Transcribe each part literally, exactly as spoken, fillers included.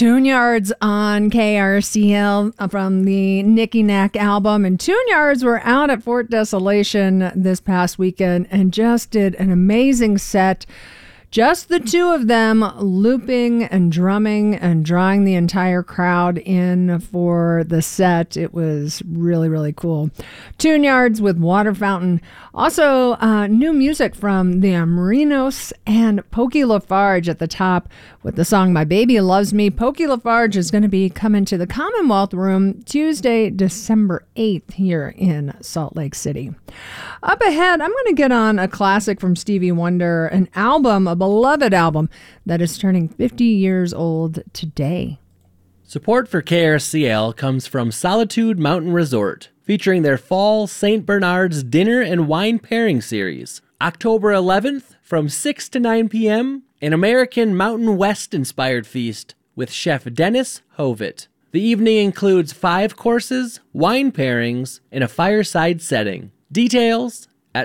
Tune Yards on K R C L from the Nicky Knack album. And Tune Yards were out at Fort Desolation this past weekend and just did an amazing set. Just the two of them looping and drumming and drawing the entire crowd in for the set. It was really, really cool. Tune Yards with Water Fountain. Also, uh, new music from the Amorinos and Pokey LaFarge at the top with the song My Baby Loves Me. Pokey LaFarge is going to be coming to the Commonwealth Room Tuesday, December eighth here in Salt Lake City. Up ahead, I'm going to get on a classic from Stevie Wonder, an album, a beloved album that is turning fifty years old today. Support for K R C L comes from Solitude Mountain Resort, featuring their fall Saint Bernard's Dinner and Wine Pairing Series. October eleventh from six to nine p.m., an American Mountain West-inspired feast with Chef Dennis Hovitt. The evening includes five courses, wine pairings, and a fireside setting. Details at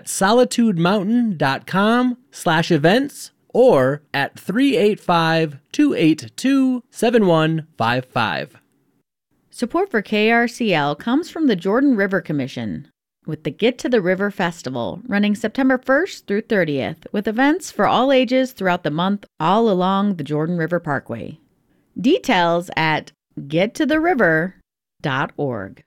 solitudemountain.com slash events or at three eight five, two eight two, seven one five five. Support for K R C L comes from the Jordan River Commission with the Get to the River Festival running September first through thirtieth with events for all ages throughout the month all along the Jordan River Parkway. Details at get to the river dot org.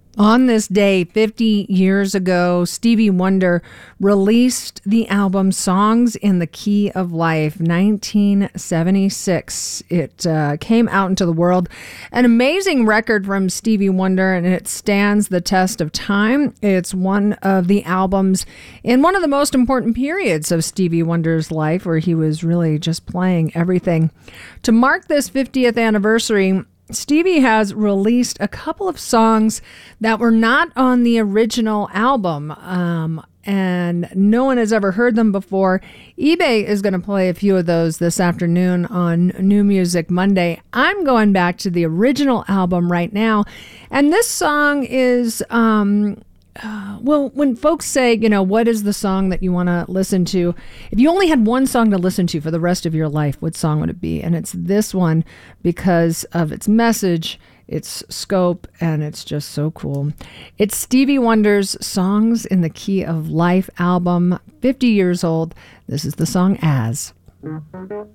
On this day, fifty years ago, Stevie Wonder released the album Songs in the Key of Life, nineteen seventy-six. It uh, came out into the world. An amazing record from Stevie Wonder, and it stands the test of time. It's one of the albums in one of the most important periods of Stevie Wonder's life, where he was really just playing everything. To mark this fiftieth anniversary, Stevie has released a couple of songs that were not on the original album, um, and no one has ever heard them before. eBay is going to play a few of those this afternoon on New Music Monday. I'm going back to the original album right now, and this song is... Um, Uh, well, when folks say, you know, what is the song that you want to listen to? If you only had one song to listen to for the rest of your life, what song would it be? And it's this one because of its message, its scope, and it's just so cool. It's Stevie Wonder's Songs in the Key of Life album, fifty years old. This is the song As.